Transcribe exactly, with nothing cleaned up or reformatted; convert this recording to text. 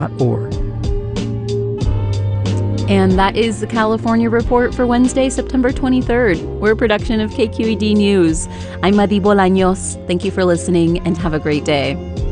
org. And that is the California Report for Wednesday, September twenty-third. We're a production of K Q E D News. I'm Madi Bolaños. Thank you for listening and have a great day.